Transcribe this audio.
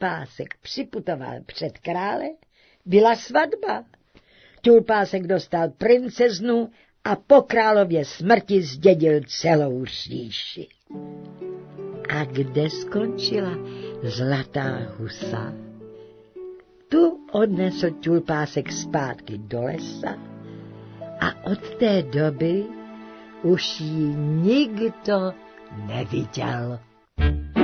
Tulpásek připutoval před krále, byla svatba. Tulpásek dostal princeznu a po králově smrti zdědil celou říši. A kde skončila zlatá husa? Tu odnesl Tulpásek zpátky do lesa a od té doby už ji nikdo neviděl.